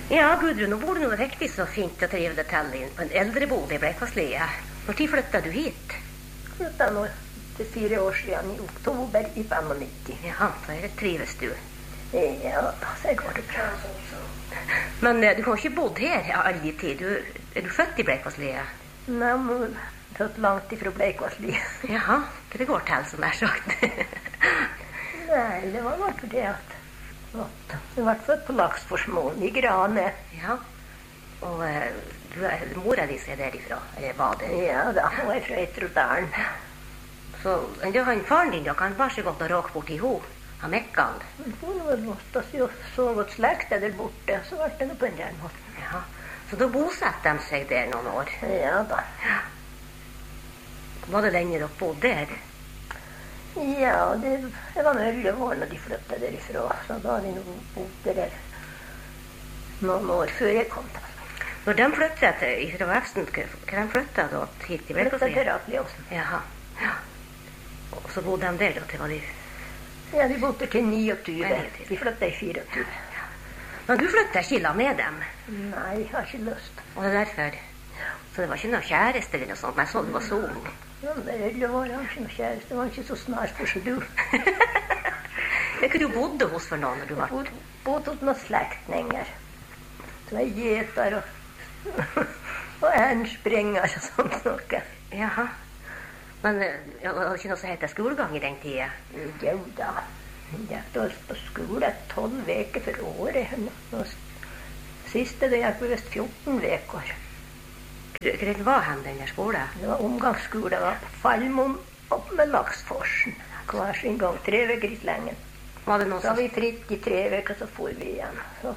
Ja, Gudrun, nå bor du noe riktig så fint og trivelig til inn på en eldrebolig i Bleikvasslia. Når tid flyttet du hit? Flyttet nå til 4 år siden, i oktober i 95. Ja, så trives du. Ja, så går det bra. Men du har ikke bodd her all tid. Er du født i Bleikvasslia? Nei, men født langt ifra Bleikvasslia. Jaha, hva det går til, som er sagt. Nei, det var bare for det at jeg ble født på Laksforsmoen i Grane. Ja, og mora di er derifra, eller var det? Ja, da hun er fra Etrodalen. Så da han faren din, da kan bare så godt å råke bort i ho, han Mekkan. Hun måtte jo så godt slekt der borte, så ble det noe på en del måte. Ja, så da bosatte de seg der noen år? Ja da. Ja. Var det lenge dere bodde der? Ja, det var noe 11 år når de flyttet derifra, så da hadde de bodd der noen år før jeg kom til. Når de flyttet fra Vefsn, hva de flyttet da hit til Bleikvasslia? Flyttet til Rakliosen. Jaha, ja. Og så bodde de der da til var de? Ja, de bodde til 29. De flyttet i 24. Ja. Men du flyttet ikke la med dem? Nei, jeg har ikke lyst. Og det er derfor? Så det var ikke noe kjæreste eller noe sånt? Nei, så det var solen? Ja, men det er 11 år, jeg har ikke noe kjæreste. Det var ikke så snart for så du. Det er ikke du bodde hos for noen når du var? Jeg bodde hos noen slektninger. Så jeg gjeter og ærenspringer og sånt noe. Jaha. Men det var ikke noe som heter skolegang i den tida? Jo da. Jeg gikk på skole 12 veker for året. Siste det gikk vist 14 veker. Hva var han den der skolen? Det var omgangsskole. Det var på Falmon opp med Laksforsen. Hver sin gang 3 veker i slengen. Var det noe så var vi fritt i 3 veker, så for vi igjen. Så.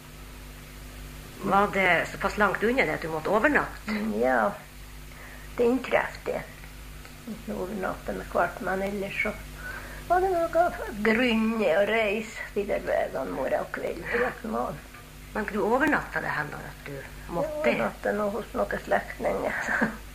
Var det såpass langt unna det at du måtte overnatte? Ja, det inntrefte. Overnatte med hvert, men ellers så var det noe grunne å reise de der veiene morgen og kveld. Men du overnatta det her når at du måtte? Jeg overnatta nå hos noen slektninger.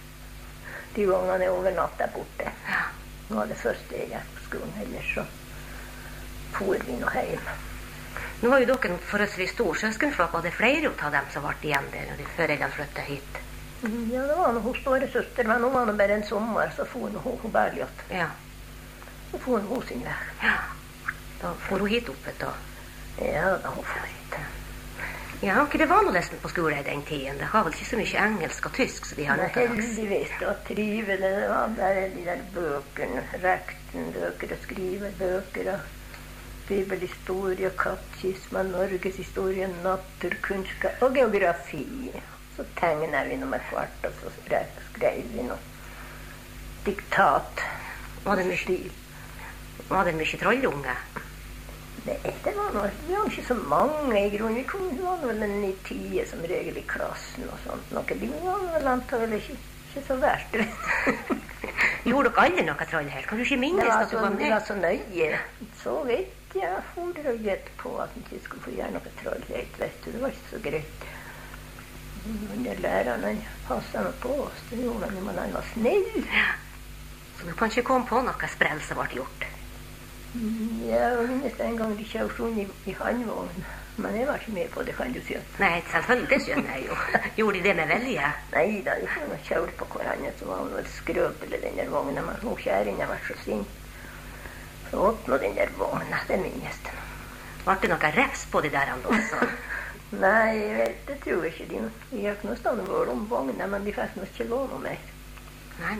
De gangene jeg overnatta borte. Ja. Nå var det første jeg gikk på skolen, ellers så for vi nå hjem. Nå var jo dere en forholdsvis stor søskenflokk, og det er flere av dem som ble igjen der når de foreldrene flyttet hit. Ja, det var noe hos store søster, men hun var nå bare en sommer, så for hun Bergljot. Ja. Så for hun sin vei. Ja. Da for hun hit oppe da? Ja, da hun for hit. Ja, det var noe nesten på skolen i den tiden. Det har vel ikke så mye engelsk og tysk som vi har nå til dags. Heldigvis, det var trivelig. Det var bare de der bøkene, rektenbøker og skrivebøker og bibelhistorie, katekisme, norgeshistorie, naturkunnskap og geografi. Så tegnet vi noe med hvert, og så skrev vi noe diktat. Var det mye trollunge? Nei, det var noe, vi var ikke så mange i grunnen. Vi var vel en 9-10 som regel i klassen og sånt. De var vel antagelig ikke så verst. Gjorde dere aldri noe troll her? Kan du ikke minnes at du var med? Det var så nøye. Så vet jeg, for å gjette på at vi ikke skulle få gjøre noe troll. Vet du, det var ikke så greit. Men lærerne passet noe på oss. Det gjorde han jo, men han var snill. Ja. Så du kan ikke komme på noe sprell som ble gjort? Ja, jeg minnes en gang de kjørte rundt i handvognen. Men jeg var ikke med på det, kan du si. Nei, selvfølgelig, det skjønner jeg jo. Gjorde de det med vilje? Nei da, de kjørte på hverandre, så var hun vel skrøpelig den der vognen. Men hun kjæringen var så sint. Så åpnet den der vognen, det minnes det. Var det noe refs på de der andre også? Nei, det tror jeg ikke. De gikk noe sted om vognen, men de fikk nok ikke lov noe mer. Nei.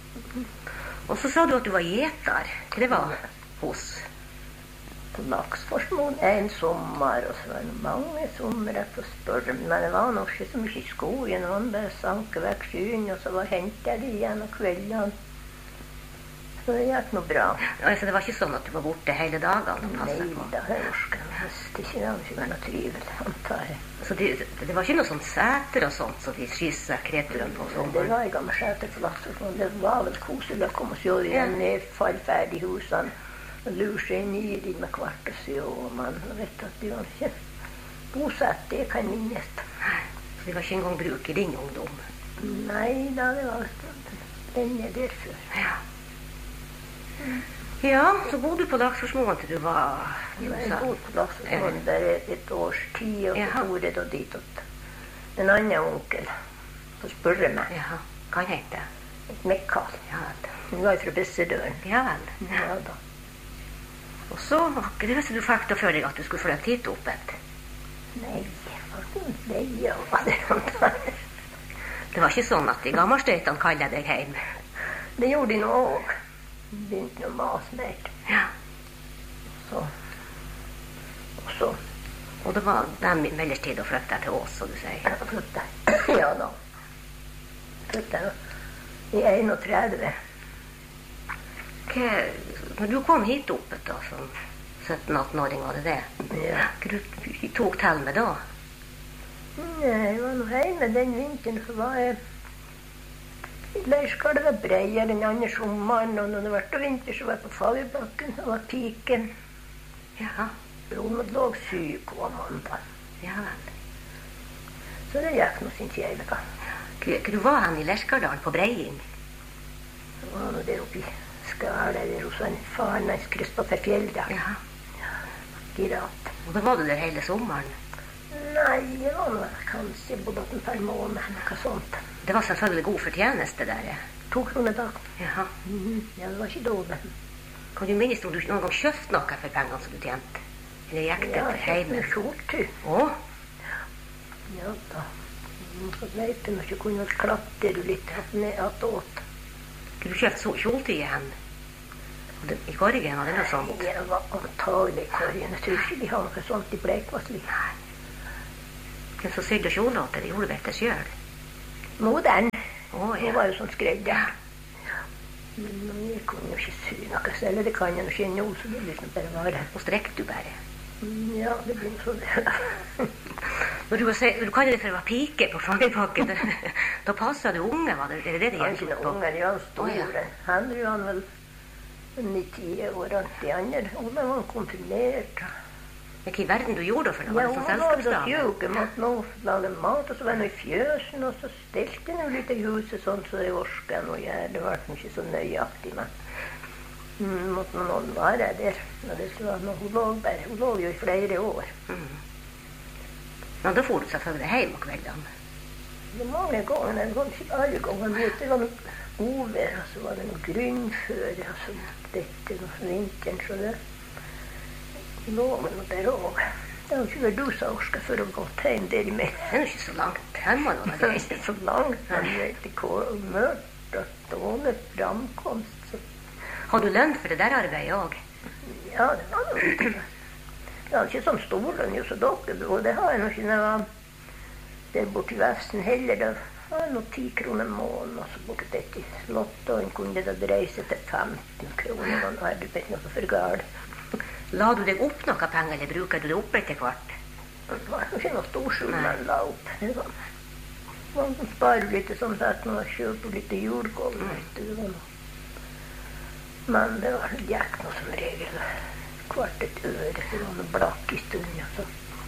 Og så sa du at du var gjeter. Hva det var hos? På Laksforsmoen en sommer, og så var det mange sommer på spørre. Men det var nok ikke så mye i skogen. Man bare sank vekk skyen, og så hentet de igjen av kveldene. Så det gikk noe bra. Altså, det var ikke sånn at du var borte hele dagen? Nei, da jeg orsker det ikke. Det var noe trivelig, antar jeg. Så det var ikke noe sånn sæter og sånt, så de skysset kreturene på sommeren? Det var i gammel sæterplass. Det var vel koselig å komme og se de nedfallferdige husene. Og lure seg inn i de med hvert og se, og man vet at de var ikke bosatt, det kan minnes. Så det var ikke engang bruk i din ungdom? Nei da, det var lenge der før. Ja. Ja, så bodde du på Laksforsmoen til du var... Jeg bodde på Laksforsmoen bare et års tid, og så tog jeg da dit at en annen onkel så spørre meg. Ja, hva heter det? Mikael. Ja vel. Hun var fra Bessedøren. Ja vel. Ja da. Og så var ikke det så du fikk da for deg at du skulle flytte hit opp et? Nei, ja, hva det var. Det var ikke sånn at de gammelstøytene kalte deg hjem? Det gjorde de nå også. Begynte å mase mer. Ja. Så. Og det var den mellomtid å flytte til Ås, så du sier? Ja, flytte. Ja da. Flytte i 31. Når du kom hit oppe da, som 17-18-åring, var det det? Ja. Hva du tok til med da? Jeg var nå hjemme den vinteren, så var jeg i Leirskala breier den andre sommeren, og når det var vinter, så var jeg på Fagerbakken, og var piken. Ja. Hun lå syk og mandag. Ja vel. Så det gikk nå sin kjeilega. Hva var han i Leirskadalen på Breiing? Så var han der oppe i Skala, der hos en faren hans, Kristoffer Fjelldal. Ja. Girat. Og da var du der hele sommeren? Nei, det var nå kanskje både en par måneder, noe sånt. Det var selvfølgelig god fortjeneste der, ja. 2 kroner da. Jaha. Ja, det var ikke dårlig. Kan du minnes om du noen gang kjøpte noe for pengene som du tjente? Eller gikk det til hjemme? Ja, skjorte. Å? Ja da. Så vet du, når du kunne klatre litt ned at åt. Du kjøpte kjoltøy igjen? I Korgen, var det noe sånt? Nei, det var antagelig i Korgen. Jeg tror ikke de har noe sånt i Bleikvassli. Nei. Hvem som sydde kjolåter, det gjorde vel det selv? Modern. Å, ja. Hun var jo sånn skredde. Men jeg kunne jo ikke sy noe selv. Det kan jeg jo ikke nå, så det liksom bare var det. Og strekte du bare? Ja, det blir sånn det. Når du kaller det for å være pike på Fagerbakken, da passet du unge, var det det det Han gikk ikke på? noen unger, de var store. Å, ja. Han var han vel 9-10 år, de andre. Og da var han konfirmert. Men hva i verden du gjorde for noe? Ja, Var det hun sånn var da selskapsdag? sjuk, jeg måtte nå lage mat, og så var jeg nå i fjøsen, og så stelte jeg nå litt i huset, sånn så jeg orska nå gjøre. Det var ikke så nøyaktig, men måtte noen være der. Og det var noe, hun lå jo i flere år. Men da får du selvfølgelig hjem om kveldene. Det var mange ganger, det var ikke alle ganger. Det var noe godvær, og så var det noe grunnføre, og så dette var vinteren, så det lå vel noe der også. Det var ikke vel du som orska for å gå hjem der i meg. Det er jo ikke så langt hjemme nå. Det er ikke så langt, men det er ikke mørkt og dårlig framkomst. Så. Har du lønn for det der arbeidet også? Ja, det var noe litt. Det var ikke sånn stor lønn, jo så dere, og det har jeg nå ikke når jeg var der borte i Vefsen heller. Det var noe 10 kroner måneden, og så borte dette i slott, og en kunne da reise til 15 kroner, og nå er det ikke noe for galt. La du deg opp noe penger, eller bruker du det opp etter hvert? Det var ikke noe stor sum man la opp. Det var man sparer litt sånn at man kjøper litt jordgård, vet du. Det var noe. Men det var gikk noe som regel kvart et øre, for det var noe blakk i stunden. Så.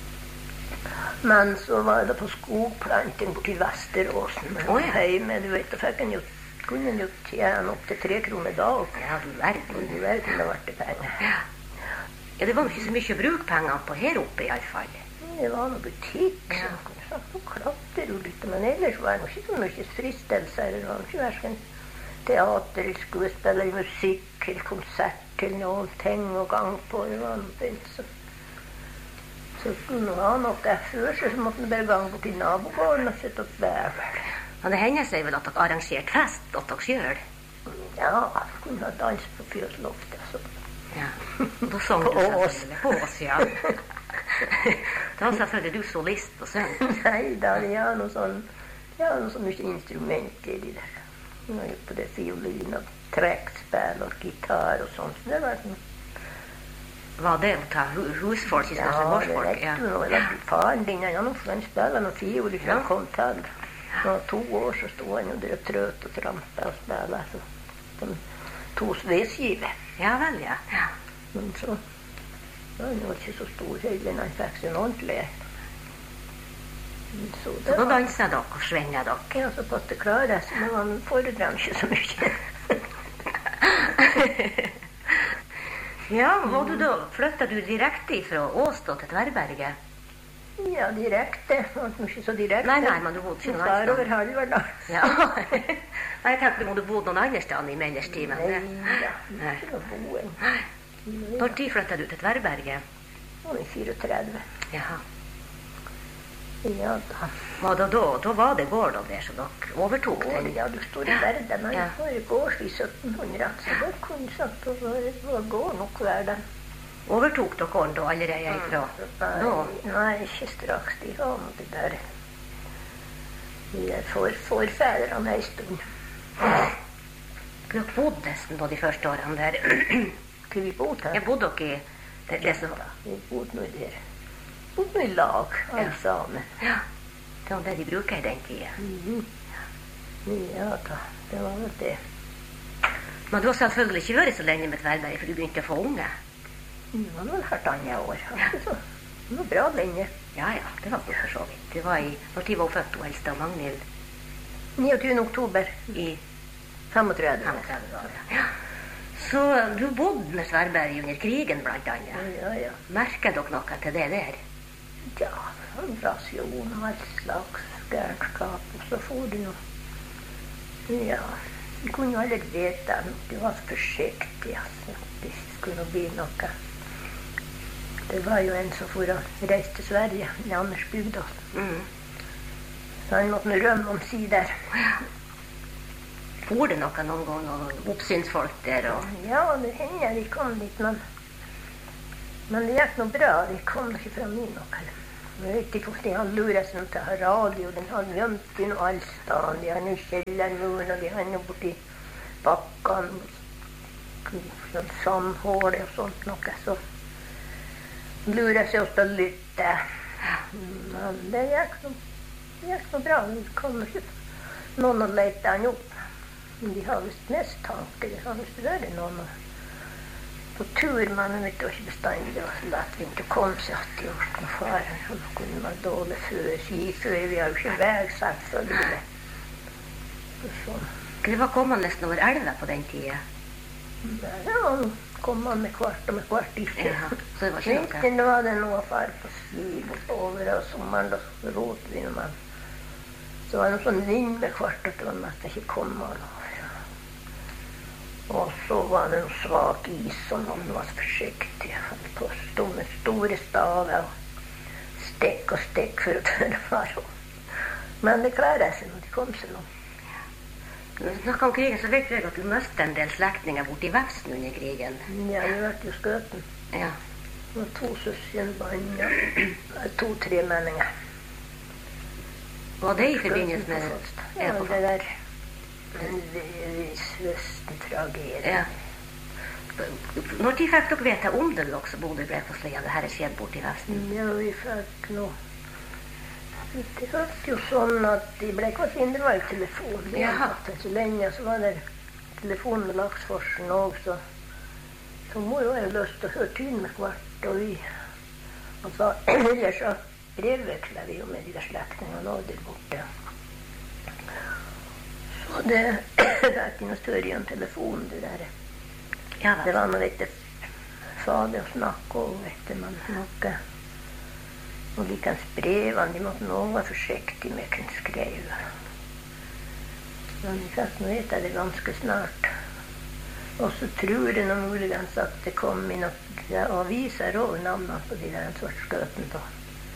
Men så var det på skogplanting borti Vesteråsen. Å, ja. Hjemme, du vet, da kunne en jo tjene opp til 3 kroner dag. Ja, du verden. Du vet, det ble det penger. Ja, det var ikke så mye å bruke penger på her oppe i alle fall. Det var noe butikk, Ja. så kunne sagt noe klapper og litt, men ellers var det ikke så mye fristelser. Det var ikke hverken teater, skuespill, musikk, eller konsert, til noen ting og gang på. Det var noe begynt, så skulle man ha noe før, så måtte man bare gang bort i nabogården og sette opp bæver. Men det hender seg vel at dere arrangerte fest at dere gjør det? Ja, kunne ha dans på fjøsloftet, så. Ja, da sang du selvfølgelig på oss, ja. Da var selvfølgelig du solist og søng. Nei, da er det noe sånn mye instrumenter i det. Nå er jo på det fiolin og trekkspill og gitar og sånt. Det var sånn. Var det å ta husfolk i stedet for Ja, det gårdsfolk? vet du nå. Faren din, han spiller noe fiolin fra han kom til. Når han var 2 år, så stod han jo der og trøt og trampet og spillet. Så de 2 vedskiver. Ja vel, ja. Men så var han jo ikke så stor heller når han fikk seg en ordentlig. Så Så det da var... danset dere og svinget dere. Ja, så pass det klarer seg, men han foredrar ikke så mye. Ja, flyttet du direkte fra Åstad til Tverrberget? Ja, direkte. Ikke så direkte. Nei, men du bodde ikke noe annet sted. Over halva da. Ja. Nei, jeg tenkte du bodde noen andre sted i mellerstimen. Nei, ikke noe boen. Når tid flyttet du til Tverrberget? I 34. Jaha. Ja da. Da var det gård der, så dere overtok den? Ja, du står i verden. Men det var gård i 1700, så det kunne sagt at det var gård nok hver dag. Overtok dere gården da allerede ifra? Nei, ikke straks. De har det der. De der forfedrene en stund. Dere bodde nesten på de første årene der. Hvor vi bodde her? Jeg bodde dere i det som var? Vi bodde nå der. Bodde i lag, alle sammen. Ja, det var det de bruker i den tiden. Ja da, det var vel det. Men du har selvfølgelig ikke vært så lenge med Tverrberget, for du begynte å få unge. Det var vel halvannet år. Det var bra lenge. Ja, det var det for så vidt. Det var når de var født, og eldste av Magnhild. 29. oktober i 35. Ja. Så du bodde med Tverrberget under krigen, blant annet. Ja. Merker dere noe til det der? Ja, rasjon og all slags gærenskap, og så får du noe. Ja, du kunne jo aldri vite at du var forsiktig, altså, hvis det skulle bli noe. Det var jo en som for å reise til Sverige, i Anders Bygdal. Så han måtte rømme om sider. For det noen gang, noen oppsynsfolk der? Ja, det hender de kom dit, men det gikk noe bra. De kom ikke fra min nok. Jeg vet ikke hvordan han lurer seg til å ha radio. Den har gjemt i noe allsted. De har noe kjellermuren, og de har noe borti bakken, sånn sandhål og sånt noe. Så lurer seg også til å lytte. Men det gikk noe bra. Det kom ikke noen og lette han opp. Men de har vist mistanke. Det har vist vært noen på tur, men de vet ikke bestandig. Det var så lett vi ikke kom seg at de gjort noe fare. Så nå kunne man dårlig skiføre. Vi har jo ikke vei, selvfølgelig. Det var kommende nesten over elva på den tiden? Ja, kom man med kvart og med kvart ikke. Ja, så det var ikke noe? Vinteren var det noe far på ski bortover, og sommeren da råd vi når man. Så var det noe sånn vind med kvart at det var mest ikke kom av noe. Og så var det noe svak is som man var forsiktig. På store staver og stekk for å tørre fare. Men det klarer seg når de kom seg nå. Når vi snakker om krigen, så vet jeg at du møtte en del slektninger borte i Vefsn under krigen. Ja, vi ble jo skøten. Ja. Det var 2 søskenbarn og 2-3 menninger. Var det i forbindelse med... Ja, det der... En Vesten-tragedie. Ja. Når de fikk dere vite om det også, bodde i Brekåslia, det her skjedde borte i Vefsn? Ja, vi fikk noe. Det hørte jo sånn at i Brekåslia var jo telefon. Ja. Så lenge så var det telefon med Laksforsen også. Så må jo ha lyst til å høre tyn med kvart, og vi... Altså, ellers så brevveksler vi jo med de der slektningene og der borte. Så det er ikke noe større enn telefon, det der. Ja, det var noe, vet du, farlig å snakke og vet du, man noe. Og likens brevene, de måtte noe være forsiktig med å kunne skrive. Men vi fikk nå vite det ganske snart. Og så tror jeg nå muligens at det kom i noen aviser og navnene på de der svartskøten da.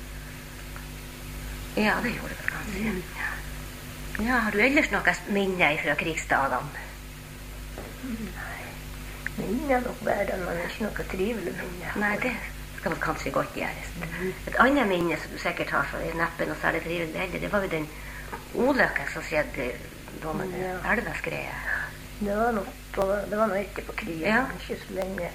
Ja, det gjorde det kanskje. Ja, har du ellers noe minne fra krigsdagene? Nei, minne er nok bedre, men ikke noe trivelig minne. Nei, det skal vel kanskje godt gjøres. Et annet minne som du sikkert har, så er neppe noe særlig trivelig heller, det var jo den ulykken som skjedde da med elveskredet. Det var noe etter på krigen, ikke så lenge.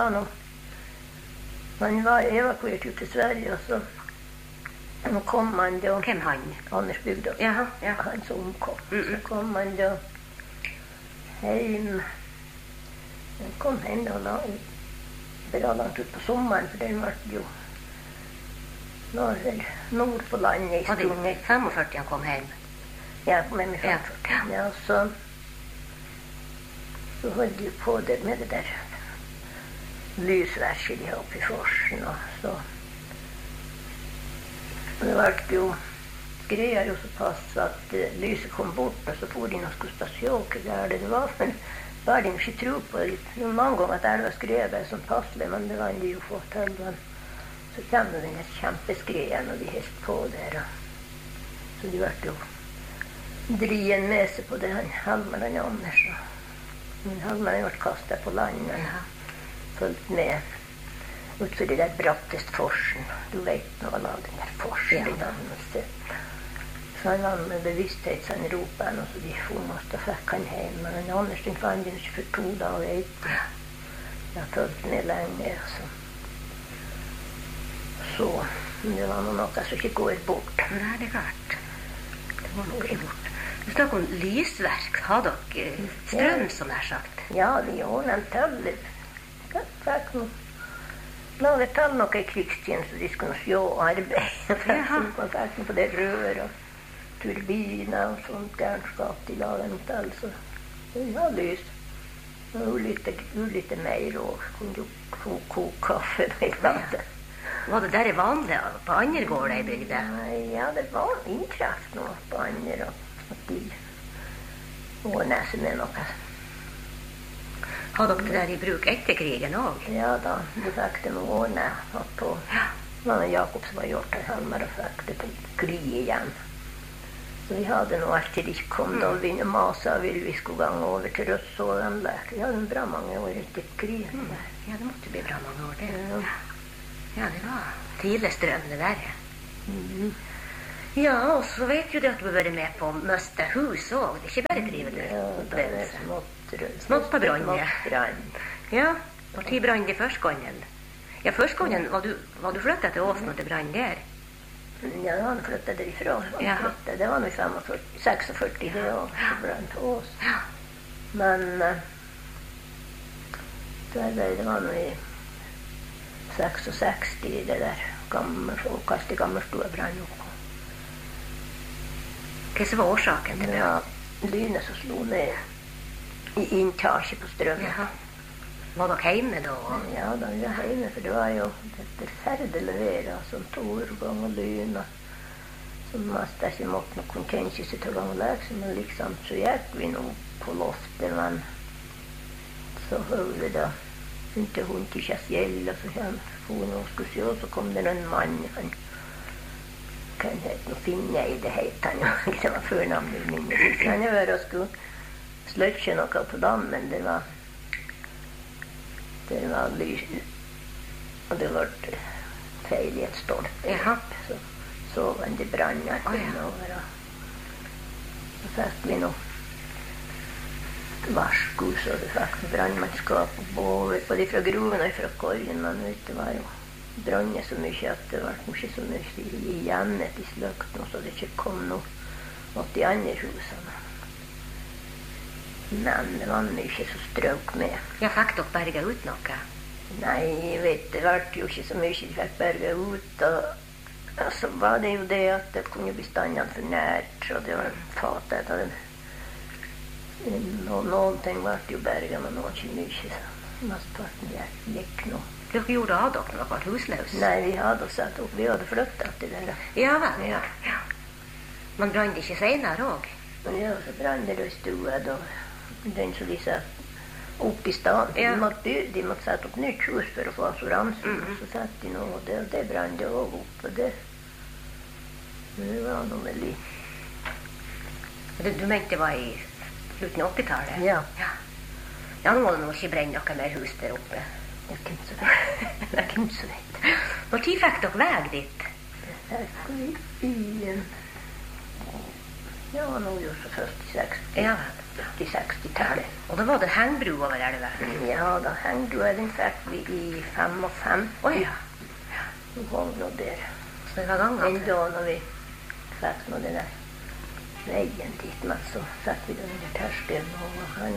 Han var evakuert ut til Sverige, og så nå kom han da... Hvem han? Anders Bygdal. Ja. Han som omkom. Så kom han da hjem. Han kom hjem da bra langt ut på sommeren, for den var jo nord på landet i stund. Var det 45 han kom hjem? Ja, kom hjem i 45. Ja, så holdt de på det med det der lysverket de har oppe i forsen. Og så. Det var jo greia jo såpass at lyset kom bort, og så for de og skulle stasjoke der det var. Men var de ikke tro på det. Mange ganger at det var skrevet som passelig, men det var de jo fått til. Så kommer den kjempeskreien, og de helt på der. Så de ble jo drien med seg på det, Halmar og Anders. Men Halmar ble kastet på landet, fulgt med utfor de der brattest forsen. Du vet nå hva den der forsen i dannelse. Så han var med bevissthet, så han ropet han, og så de formåste og fikk han hjem. Men Anders den fant han ikke for 2 dager etter. Jeg har fulgt med lenge, så det var noe som ikke går bort. Nei, det er klart. Det var nok ikke bort. Du snakker om lysverk. Har dere strøm, som jeg har sagt? Ja, vi ordnet til. Fikk noe. Laget til noe i krigstjeneste, så de skulle sjå arbeid. Fikk noe på det rør og turbiner og sånt gernskap. De laget noe til, så vi har lys. Og litt mer og kunne koke kaffe med glatte. Var det der vanlig på andre gårder i bygda? Ja, det var innkraft nå på andre, at de ordnet seg med noe. Har dere det der i bruk etter krigen også? Ja da, det fikk de ordnet på. Det var Jakob som var gjort her, Halmar, og fikk det på gli igjen. Så vi hadde nå alltid de kom da og begynte masa, ville vi skulle gange over til Rødsålanlegg. Vi hadde bra mange år etter krigen der. Ja, det måtte bli bra mange år, det. Ja, det var tidlig strøm, det der. Ja, og så vet jo det at du har vært med på Møste hus også. Det er ikke bare drivet det. Ja, det er smått på brann, ja. Ja, og 10 brann de første gangen. Ja, første gangen var du flyttet til Åsen og til brann der? Ja, han flyttet derifra. Det var nå 46 det år, så brann til Ås. Men det var nå i 66, det der folk alltid gammelstue brann opp. Hva som var årsaken til det? Ja, lynet som slo ned i inntasje på strømmen. Jaha. Var dere hjemme da? Ja, da var jeg hjemme, for det var jo etter ferde levere, som torgang og lyn, som mest ikke måtte noe kontense seg til gang og lek, men liksom så gikk vi nå på loftet, men så høyde vi da ikke hun til Kjæsjell, og så hun og skulle se, og så kom det en mann, han kan hete noe finne i det het han jo, det var førnavnet min. Han var og skulle sløtje noe på dammen, det var lys, og det var feil i et stolpe. Så var det brannet over, og så fikk vi noe varskos, og det fikk brannmannskap over, både fra groven og fra korgen, men det var jo brannet så mye at det var ikke så mye igjen etter sløkt, så det ikke kom noe mot de andre husene. Men det var mye som strøk med. Ja, fikk dere berget ut noe? Nei, jeg vet, det var jo ikke så mye de fikk berget ut, og så var det jo det at det kunne bli standet for nært, og det var fatet av det. Noen ting var jo berget, men noen ikke mye, så mestparten gikk nå. Dere gjorde av dere når dere var husløs? Nei, vi hadde satt opp, vi hadde flyttet til det. Ja vel, ja. Men brann det ikke senere også? Ja, så brann det i stua, da. Den som de satt opp i stedet. De måtte sette opp nytt hus for å få assuransen, så satt de nå, og det brann det også opp, og det var noe veldig. Du mente det var i slutten av 80-tallet? Ja. Ja, nå må det nå ikke brenne noe mer hus der oppe. Det er ikke så vet. Når tid fikk dere vei dit? Det fikk vi i... Ja, nå jo så først i 60-tallet. Og da var det hengbru over elva? Ja, da hengbrua, den fikk vi i 55. Ja. Nå hang nå der. Så det var gangen? Men da når vi fikk nå det der veien dit, men så fikk vi den der terskelen og han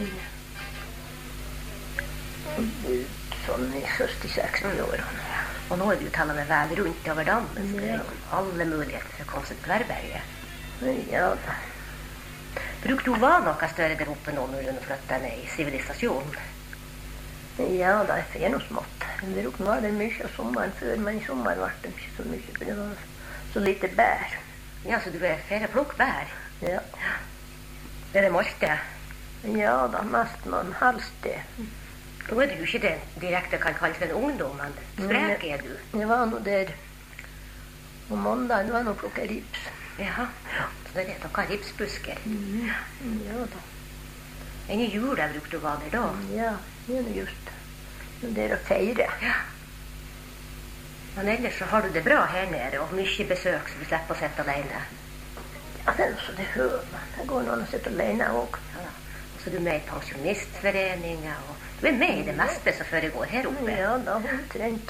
sånn i 60-60-årene. Og nå er det jo tallet med vei rundt over dammen, så det er alle muligheter for å komme seg til Tverrberget. Ja da. Brukte du var noe større der oppe nå når du flyttet ned i sivilisasjonen? Ja, det er noe smått. Det var det mye av sommeren før, men i sommer var det ikke så mye, for det var så lite bær. Ja, så du er ferdig å plukke bær? Ja. Er det molte? Ja, da mest noen halvsted. Nå er du jo ikke det direkte kan kalle for en ungdom, men sprek er du. Jeg var nå der om mandagen, var nå plukket rips. Ja, så det er dere ripsbusker. Ja da. Enn i jula brukte du å være der da? Ja, det er just det er å feire. Ja. Men ellers så har du det bra her nede, og mye besøk, så du slipper å sitte alene. Ja, det er også det hører. Det går noen å sitte alene også. Ja, så du er med i pensjonistforeninger, og du er med i det meste som foregår her oppe. Ja, da omtrent.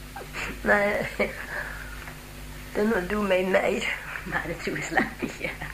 Nei, det er noe du med mer. Nei, det tror jeg slett ikke.